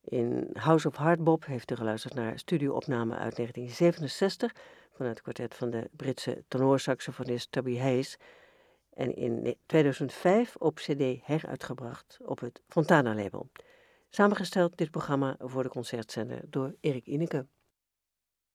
In House of Hardbop heeft u geluisterd naar studioopname uit 1967 van het kwartet van de Britse tenorsaxofonist Toby Hayes en in 2005 op cd heruitgebracht op het Fontana-label. Samengesteld dit programma voor de concertzender door Erik Ineke.